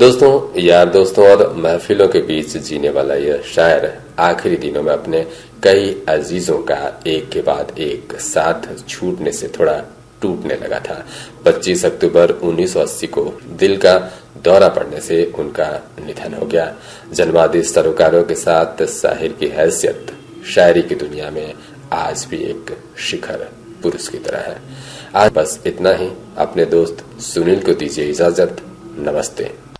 दोस्तों, यार दोस्तों और महफिलों के बीच जीने वाला यह शायर आखिरी दिनों में अपने कई अजीजों का एक के बाद एक साथ छूटने से थोड़ा टूटने लगा था। 25 अक्टूबर 1980 को दिल का दौरा पड़ने से उनका निधन हो गया। जन्मवादी सरोकारों के साथ शाहिर की हैसियत शायरी की दुनिया में आज भी एक शिखर पुरुष की तरह है। आज बस इतना ही। अपने दोस्त सुनील को दीजिए इजाजत। नमस्ते।